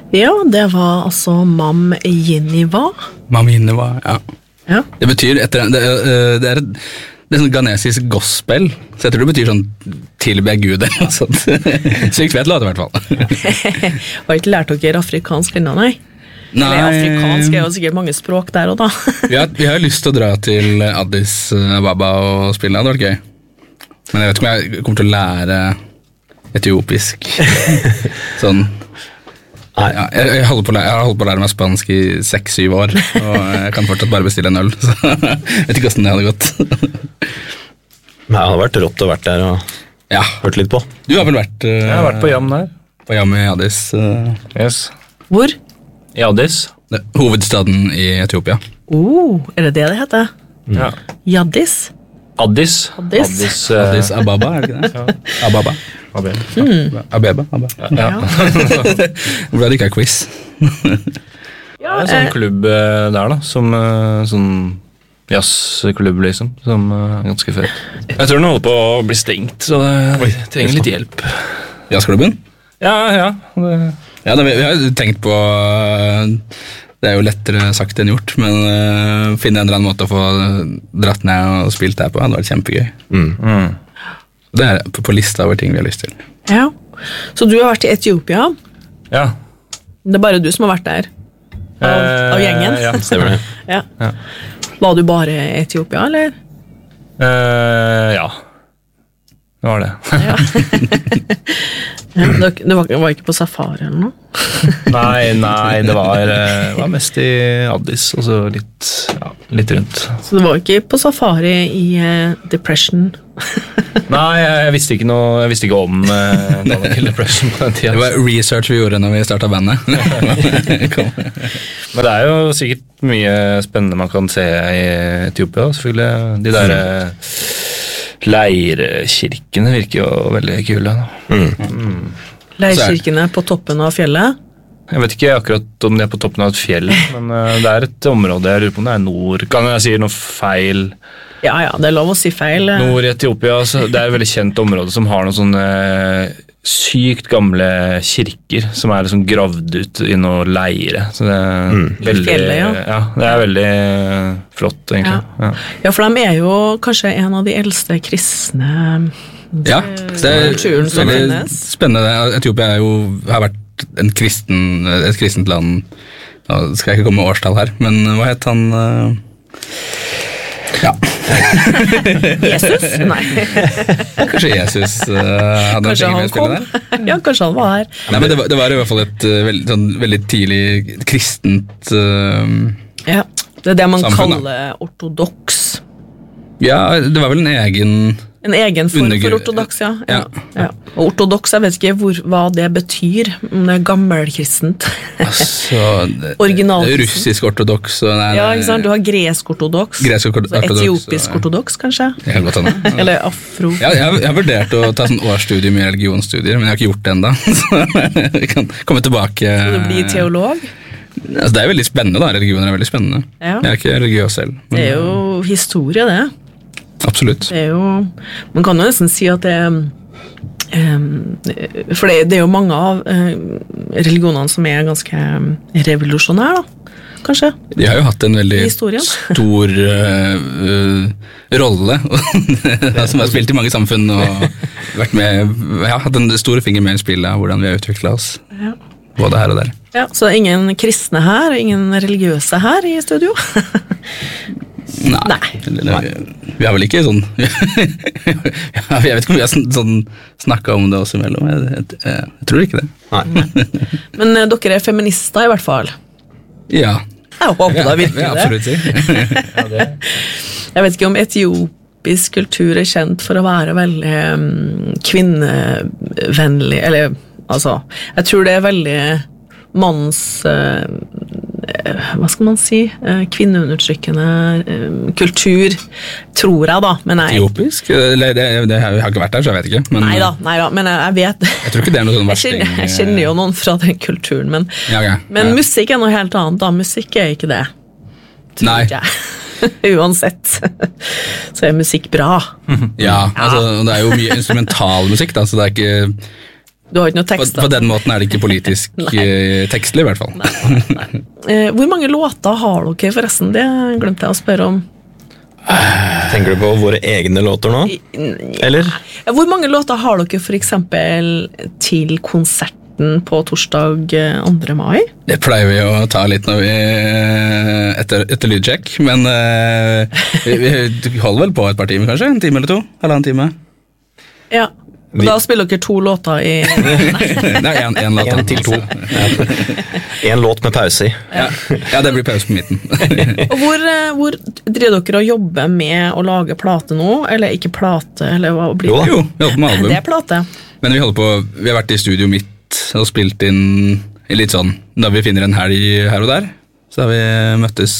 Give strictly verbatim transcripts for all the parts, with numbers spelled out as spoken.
Ja, det var altså Mam Yiniwa. Mam Yiniwa, ja. Ja. Det betyr, etter, det, det er et det er sånn ghanesisk gospel, så jeg tror det betyr sånn tilbe Gud eller noe sånt. Sykt fett låt i hvert fall. Har ikke lært dere afrikansk ennå, nei? Nei. Eller afrikansk er jo sikkert mange språk der og da. vi, har, vi har lyst til å dra til Addis Ababa og spille, det hadde vært gøy. Men jeg vet ikke om jeg kommer til å lære etiopisk. Sånn. Ja, jeg, jeg, holder på, jeg har holdt på å lære meg spansk i seks syv år, og jeg kan fortsatt bare bestille en øl, så jeg vet ikke hvordan det hadde gått. Men det hadde vært rått å vært der og ja. hørt litt på. Du har vel vært... Uh, jeg har vært på Jam der. På Jam i Addis. Uh, yes. Hvor? I Addis. Det, hovedstaden i Etiopia. Oh, er det det det heter? Mm. Ja. Addis? Addis. Addis. Addis, uh, Addis Ababa, er det ikke det? Ja. Ababa. Abeba. Mm. Abeba. Abeba. Ja. Hvor er det ikke er quiz? Ja, det er en sånn klubb der da, som sånn jazzklubb liksom, som er ganske fett. Jeg tror den holder på å bli stengt, så det trenger litt hjelp. Jazzklubben? Ja, ja. Det... Ja, det, vi har tenkt på, det er jo lettere sagt enn gjort, men uh, finne en eller annen måte å få dratt ned og spilt der på, det hadde vært kjempegøy. Mm. Mm. Det er på, på lista over ting vi har lyst til. Ja, så du har vært i Etiopia? Ja. Det er bare du som har vært der? Av, eh, av gjengen? Ja, stemmer det. Ja. Ja. Var du bare i Etiopia, eller? Eh, ja. Det var det. Ja. Ja, du, du var, var ikke på safari eller noe? Nei, nei, det var, det var mest i Addis, og så litt, ja, litt rundt. Så du var ikke på safari i uh, Depression? Nei, jeg, jeg visste ikke noe, jeg visste ikke om uh, Depression på den tiden. Det var research vi gjorde når vi startet bandet. Men det er jo sikkert mye spennende man kan se i Etiopia, selvfølgelig. De der uh, leirkirkene virker jo veldig kule. Mm. Mm. Leirkirkene på toppen av fjellet? Jeg vet ikke akkurat om det er på toppen av et fjell, men uh, det er et område, jeg lurer på om det er nord. Kan jeg si noe feil? Ja, ja, det er lov å si feil. Nord i Etiopia, så det er et veldig kjent område som har noen sånne uh, sykt gamle kirker som er liksom gravd ut i noe leire. Så det er mm. veldig, fjellet, ja. Ja, det er veldig uh, flott, egentlig. Ja. Ja. Ja, for de er jo kanskje en av de eldste kristne ja, det er veldig spennende. Etiopia er jo, har vært en kristen, et kristent land. Nå skal jeg ikke komme med årstall her, men hva het han? Ja. Jesus? Nei. Kanskje Jesus uh, hadde kanskje en ting med å spille der? Ja, kanskje han var her. Nei, men det var, det var i hvert fall et uh, veldig, sånn, veldig tidlig kristent uh, ja, det er det man samfunn, kaller ortodoks. Ja, det var vel en egen En egen form undergru- for ortodoks, ja. Ja. Ja. Ja. Og ortodoks, jeg vet ikke hvor, hva det betyr, om det er gammelkristent. Altså, det, Original- det er russisk ortodoks. og nei, Ja, ikke sant? Du har gresk-ortodoks, Gresk ortodoks, etiopisk-ortodoks, kanskje? Det kan godt hende. Eller afro. Ja, jeg, har, jeg har vurdert å ta sånn årsstudium i religionsstudier, men jeg har ikke gjort det enda. Så vi kan komme tilbake. Så du blir teolog? Altså, det er veldig spennende da, religioner er veldig spennende. Ja. Jeg er ikke religiøs selv. Men, Det er jo historie, det. absolutt. Det er jo, man kan jo nesten si at det um, for det, det er jo mange av uh, religionene som er ganske revolusjonære da, kanskje. De har jo hatt en veldig Historien. stor uh, uh, rolle, som har spilt i mange samfunn, og vært med, ja, hatt en stor finger med i spillet, hvordan vi har utviklet oss, Ja. både her og der. Ja, så det er ingen kristne her, ingen religiøse her i studio. Nei, Nei. Eller, vi har vel ikke sånn jeg vet ikke om vi har sånn, sånn snakket om det også imellom, jeg, jeg, jeg, jeg tror ikke det. Nei. Men uh, dere er feminister i hvert fall. Ja, Jeg håper da virkelig ja, det. absolutt si. Ja, det. Jeg vet ikke om etiopisk kultur er kjent for å være veldig um, kvinnevennlig, eller altså, jeg tror det er veldig manns, uh, hva skal man si, uh, kvinneundertrykkende uh, kultur, tror jeg da, men jeg... Etiopisk? Eller, det, det, jeg har ikke vært der, så jeg vet ikke. Men, Neida, neida, men jeg, jeg vet Jeg tror ikke det er noe sånn jeg versting. kjenner, jeg kjenner jo noen fra den kulturen, men, Ja, ja, men ja. musikk er noe helt annet da, musikk er ikke det, tror Nei. ikke jeg. Uansett, så er musikk bra. Ja, altså, det er jo mye instrumentalmusikk da, så det er ikke Du har ikke noe På, tekst på den måten er det ikke politisk eh, tekstlig, i hvert fall. Nei, nei. Eh, hvor mange låter har dere forresten? Det glemte jeg å spørre om. Tenker du på våre egne låter nå? Eller? Ja, hvor mange låter har dere for eksempel til konserten på torsdag andre mai? Det pleier vi å ta litt når vi etter, etter lydcheck, men uh, vi, vi holder vel på et par timer kanskje, en time eller to, halvannen time. Ja, og Vi- da spiller dere to låter i... Det er en, en låt. En til to. En låt med pause i. Ja. ja, det blir pause på midten. Og hvor, eh, hvor driver dere og jobber med å lage plate nå? Eller ikke plate, eller hva blir Jo da. det? Jo, vi holder på med album. Det er plate. Men vi holder på, vi har vært i studio midt og spilt inn i litt sånn, da vi finner en helg her og der, så har vi møttes.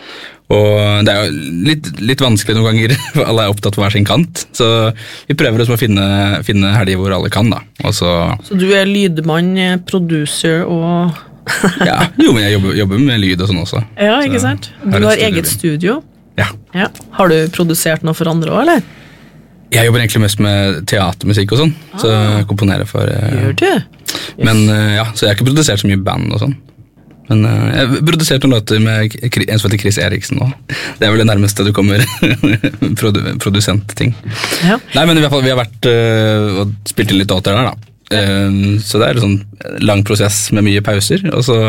Og det er jo litt, litt vanskelig noen ganger, for alle er opptatt på hver sin kant, så vi prøver liksom å finne, finne helger hvor alle kan da. Og så, Så du er lydmann, producer og... ja, jo, men jeg jobber, jobber med lyd og sånn også. Ja, ikke Så, sant? Du her er har studioet eget mitt. studio. Ja. Ja. Har du produsert noe for andre også, eller? Jeg jobber egentlig mest med teatermusikk og sånn, så jeg komponerer for... eh, Gjør du? Men eh, ja, så jeg har ikke produsert så mye band og sånn. Men eh, jeg produserte noen låter med Kri- en som heter Chris Eriksen nå. Det er vel det nærmeste du kommer produ produsent-ting. Ja. Nei, men i hvert fall, vi har vært eh, og spilt inn litt låter der da. Eh, så det er en sånn lang prosess med mye pauser, og så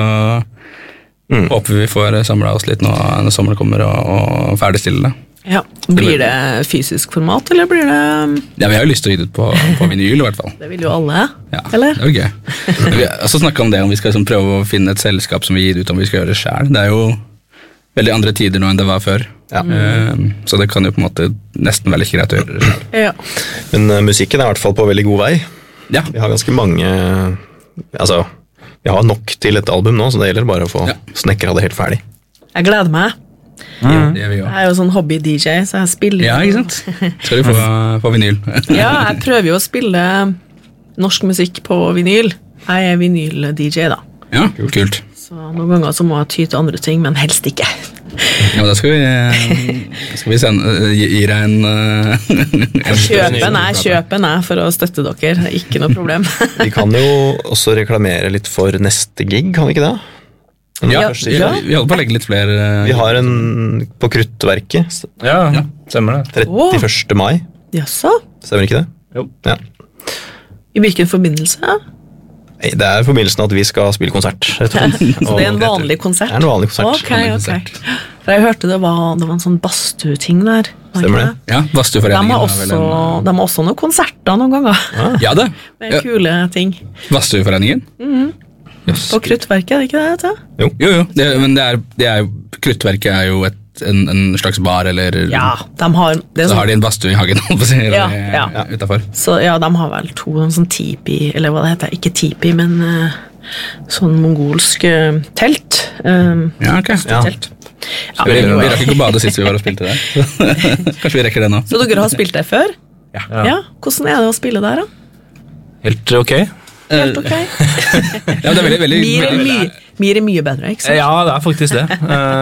Mm. håper vi får samlet oss litt nå når sommeren kommer og, og ferdigstille det. Ja. Blir det fysisk format, eller blir det... Ja, vi har jo lyst til å gi det ut på, på vinyl i hvert fall. Det vil jo alle, Ja, eller? det er jo gøy. Men vi har også snakket om det, om vi skal liksom prøve å finne et selskap som vi gir ut om vi skal gjøre det selv. Det er jo veldig andre tider nå enn det var før. Ja. Eh, så det kan jo på en måte nesten være like greit å gjøre det selv. Ja. Men uh, musikken er i hvert fall på veldig god vei. Ja, Vi har ganske mange... Altså, vi har nok til et album nå, så det gjelder bare å få Ja. snekra det helt ferdig. Jeg gleder meg. det gjør vi jo. Jeg er jo sånn hobby-D J, så jeg spiller... Ja, ikke sant? Skal du få, få vinyl. Ja, jeg prøver jo å spille norsk musikk på vinyl. Jeg er vinyl-D J da. Ja, kult. Så noen ganger så må jeg ty til andre ting, men helst ikke. Ja, men da skal vi, skal vi sende, gi, gi deg en... eh, en Kjøpen er kjøpen er for å støtte dere, ikke noe problem. Vi kan jo også reklamere litt for neste gig, kan vi ikke det? Når vi Ja, først vi, sier det. vi holder på å legge litt flere... eh, Vi har en på Kruttverket, Ja, Ja. stemmer det. trettiførste mai, Jaså? stemmer ikke det? Jo. Ja. I hvilken forbindelse? Nei, det er forbindelsen at vi skal spille konsert, rett og slett. Så det er en vanlig konsert? Det er en vanlig konsert. Ok, Vanlig ok. konsert. For jeg hørte det var, det var en sånn badstue-ting der. var Stemmer ikke det. Ja, De Badstueforeningen har har vel også, en... de har også noen konserter noen ganger. eh, Ja, det. Med Ja, kule ting. Badstueforeningen? Yes. På Kruttverket, er det ikke det? Vet du? Jo, jo, det, men det er, det er jo, Kruttverket er jo et, en, en slags bar, eller Ja, de har, det er så sånn, har de en badstue i hagen, holdt på å si, eller Ja, ja. ja, utenfor. så ja, de har vel to en sånn tipi, eller hva det heter, ikke tipi, men eh, sånn mongolsk eh, telt. Um, Ja, ok. Ja. telt. Ja, Vi, men- vi rakk ikke å bade sist vi var og spilte der. Kanskje vi rekker det nå. Så dere har spilt der før? Ja. Ja. Hvordan er det å spille der, da? Helt ok. Helt ok? Ja, det er veldig, veldig, Mir er veldig mye, Mir er mye bedre, ikke sant? Ja, det er faktisk det.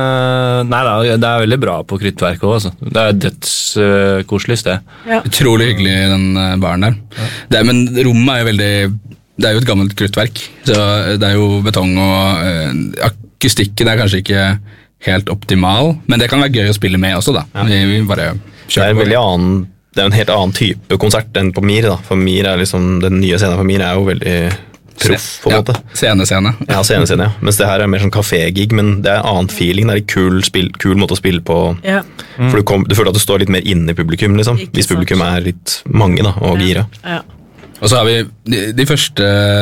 Eh, nei da, det er veldig bra på Kruttverket òg, altså. Det er dødskoselig sted. Ja. utrolig hyggelig, den eh, baren der. Det er, men rommet er jo veldig... Det er jo et gammelt kruttverk, så det er jo betong, og eh, akustikken er kanskje ikke helt optimal, men det kan være gøy å spille med også, da. Vi, vi bare Det er kjører en på. veldig annen Det er en helt annen type konsert enn på Mir, da. For Mir er liksom Den nye scenen for Mir er jo veldig proff, på en Ja, måte. Scene-scene. Ja, scene-scene, ja. Mens det her er mer sånn kafégig, men det er en annen feeling. Det er en kul, spill, kul måte å spille på. Ja. For du, kom, du føler at du står litt mer inne i publikum, liksom. Ikke Hvis publikum sant. er litt mange, da, og gira. Ja. Og så har vi de, de første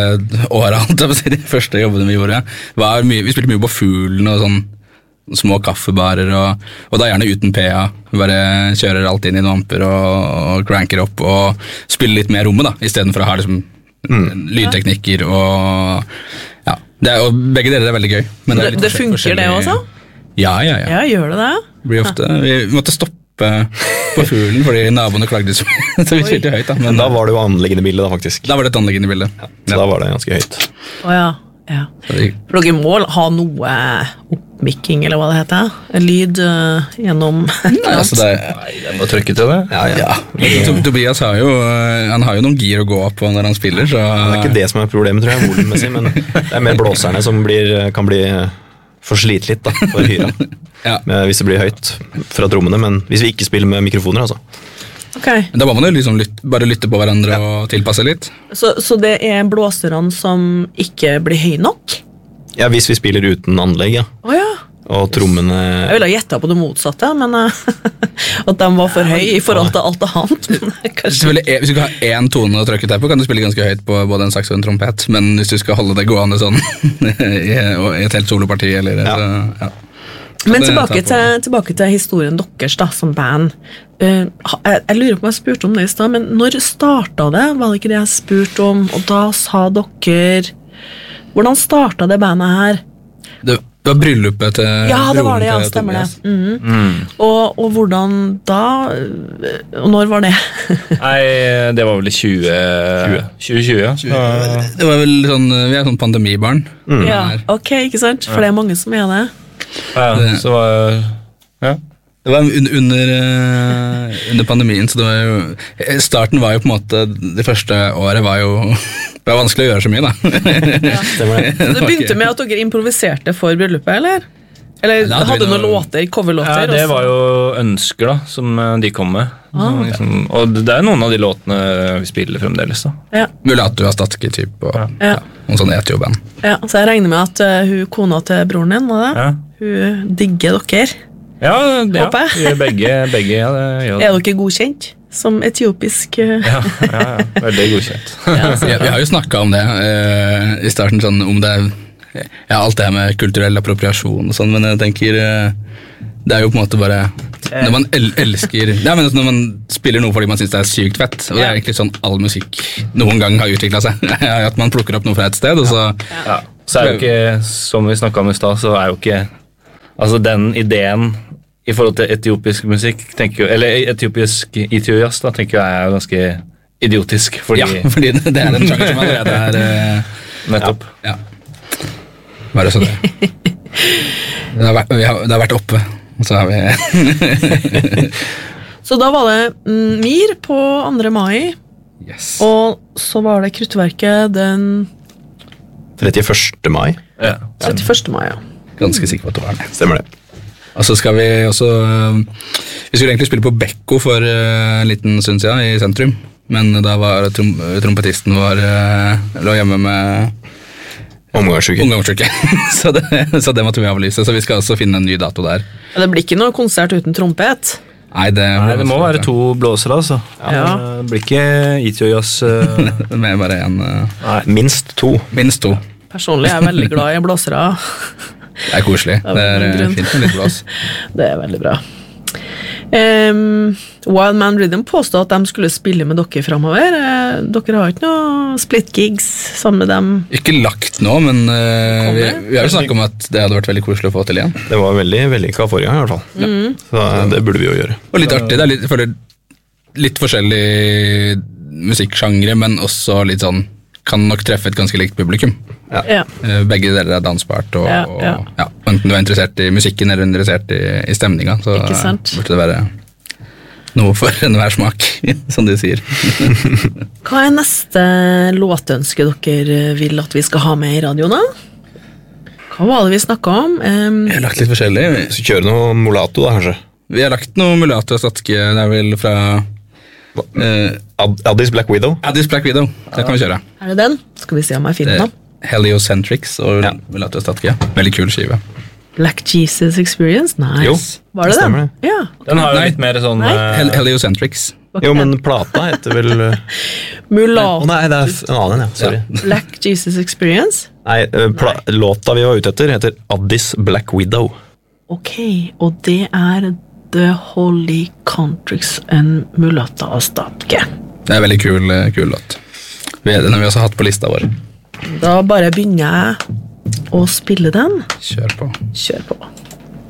åra, holdt jeg på å si, de første jobbene vi gjorde, var mye, vi spilte mye på Fuglen og sånn små kaffebarer, og, og da gjerne uten P A. Vi bare kjører alt inn i noen amper og, og cranker opp og spiller litt mer rommet, da, i stedet for å ha liksom lydteknikker og ja. Det er, og begge deler er veldig gøy. Men Det, er litt det forskjell- funker, det forskjellig- også? Ja, ja, ja. Ja, gjør det det? Blir ofte, vi måtte stoppe på Fuglen fordi naboene klagde så mye, så vi spilte høyt, da. Men Men da var det jo anliggende bilde, da, faktisk. da var det et anliggende bilde. Så da var det ganske høyt. Å ja. Ja. Så det- For dere må ha noe opp oppmikking, eller hva det heter. Lyd uh, gjennom Nei, altså det er, Nei, jeg må trykke til det. Ja, ja. ja. Tobias har jo, han har jo noen gir å gå på når han spiller, så Det er ikke det som er problemet, tror jeg, volummessig, men det er mer blåserne som blir, kan bli for slite litt da, for hyra. ja. Hvis det blir høyt fra trommene, men hvis vi ikke spiller med mikrofoner, altså. Okay. Da må man jo liksom lytte, bare lytte på hverandre ja. Og tilpasse litt. Så, så det er blåserne som ikke blir høy nok? Ja, hvis vi spiller uten anlegg, ja. Å oh, ja. Og trommene... Jeg ville ha gjettet på det motsatte, men uh, at de var for høye i forhold til alt annet. Kanskje... Hvis du skal ha én tone å trykke deg på, kan du spille ganske høyt på både en saks og en trompet, men hvis du skal holde det gående sånn i, i et helt soloparti, eller... Ja. Så, ja. Men tilbake til, tilbake til historien deres da, som band. Uh, jeg, jeg lurer på om jeg spurte om det i sted, men når startet det? Var det ikke det jeg spurte om? Og da sa dere... Hvordan startet det bandet her? Det, det var bryllupet til... Ja, det var det, ja, stemmer det. Mm. Mm. Og, og hvordan da? Og når var det? Nei, det var vel i tjue tjue, ja. Det var vel sånn, vi er sånn pandemibarn. Mm. Ja, ok, ikke sant? For det er mange som er det. Ja, så var ja. Det var under, under, under pandemien, så det var jo starten var jo på en måte, det første året var jo det var vanskelig å gjøre så mye da. Ja. Det, det begynte med at dere improviserte for bryllupet, eller? Eller ja, hadde noen låter, coverlåter? Ja, det også. Var jo ønsker da, som de kom med. Ah, okay. liksom, og det er noen av de låtene vi spiller fremdeles da. Ja. Mulatto av Statke-typ og ja. Ja. Noen sånne etio-band. Ja, så jeg regner med at uh, hun kona til broren din, var det? Ja. Hun digger dere. Ja, det ja. begge, begge ja, det, ja. Er dere godkjent som etiopisk? Uh... Ja, ja, ja, veldig godkjent. Ja, vi, vi har jo snakket om det uh, i starten, sånn, om det ja, alt det her med kulturell appropriasjon og sånn, men jeg tenker det er jo på en måte bare når man el elsker ja, men når man spiller noe fordi man synes det er sykt fett, og det er egentlig sånn all musikk noen gang har utviklet seg, at man plukker opp noe fra et sted, og så ja. Så er jo ikke, som vi snakket om i sted, så er jo ikke altså den ideen i forhold til etiopisk musikk, tenker jeg, eller etiopisk etiojazz da, tenker jeg er ganske idiotisk, fordi ja, fordi det er en sjanger som allerede er uh, nettopp ja, ja. Bare så det. Det har vært, har, det har vært oppe, og så har vi... Så da var det mm, Mir på andre mai, yes. Og så var det Kruttverket den... trettiførste mai. Ja. trettiførste mai, ja. Ganske sikker på at det var det. Stemmer det. Og så skal vi også... Vi skulle egentlig spille på Bekko for en liten stund siden i sentrum, men da var trom trompetisten vår lå hjemme med... Omgangssyke. Omgangssyke. så, det, så det måtte vi avlyse, så vi skal også finne en ny dato der. Ja, det blir ikke noe konsert uten trompet? Nei, det, Nei, det må være to blåsere, altså. Ja. Ja. Det blir ikke etio-jazz. Uh... Med bare en... Uh... Nei, minst to. Minst to. Personlig er jeg veldig glad i blåsere. Det er koselig. Det er, det er fint med litt blås. Det er veldig bra. Um, Wild Man Rhythm påstod at de skulle spille med dere fremover. Uh, dere har ikke noe split gigs sammen med dem? Ikke lagt nå, men uh, vi, vi har jo snakket om at det hadde vært veldig koselig å få til igjen. Det var veldig vellykket forrige gang i hvert fall. Mm. Så det burde vi jo gjøre. Og litt artig, det er litt, jeg føler litt forskjellig musikksjangre, men også litt sånn kan nok treffe et ganske likt publikum. Ja. Ja. Uh, begge deler er dansbart, og, ja, ja. og ja, enten du er interessert i musikken eller interessert i, i stemninga, så uh, burde det være noe for enhver smak, som de sier. Hva er neste låtønske dere vil at vi skal ha med i radioen da? Hva var det vi snakket om? Um, vi har lagt litt forskjellig. Så kjører noe Mulatto da, kanskje? Vi har lagt noe Mulatto og Statke, det er vel fra... Uh, Addis Black Widow? Addis Black Widow, det kan vi kjøre. Er det den? Skal vi se om jeg finner den. Heliocentrics og ja. Mulatto og Statke, veldig kul skive. Black Jesus Experience? Nice. Jo, var det den? Det. Ja. Okay. Den har jo litt mer sånn... Hel Heliocentrics. Jo, men plata heter vel... Mulatto. Oh, nei, det er en annen, ja. Sorry. Ja. Black Jesus Experience? Nei, nei, låta vi var ute etter heter Addis Black Widow. Ok, og det er The Holy Contrix and Mulatto og Statke. Det er en veldig kul, kul låt. Den har vi også hatt på lista vår. Da bare begynner jeg å spille den. Kjør på. Kjør på.